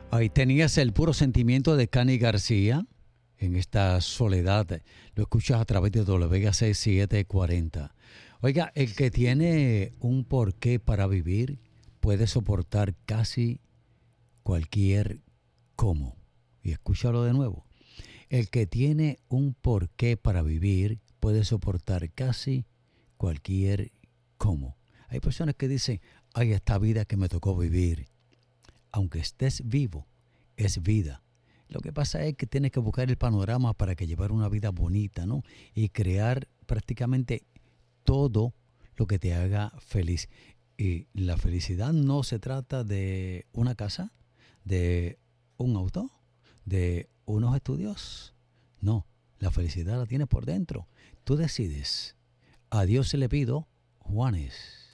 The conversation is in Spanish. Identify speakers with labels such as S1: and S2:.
S1: Ahí tenías el puro sentimiento de Cani García en esta soledad. Lo escuchas a través de WC740. Oiga, el que tiene un porqué para vivir puede soportar casi cualquier cómo. Y escúchalo de nuevo. El que tiene un porqué para vivir puede soportar casi cualquier cómo. Hay personas que dicen, ay, esta vida que me tocó vivir. Aunque estés vivo, es vida. Lo que pasa es que tienes que buscar el panorama para que llevar una vida bonita, ¿no? Y crear prácticamente todo lo que te haga feliz. Y la felicidad no se trata de una casa, de un auto, de unos estudios. No, la felicidad la tienes por dentro. Tú decides. A Dios se le pido, Juanes.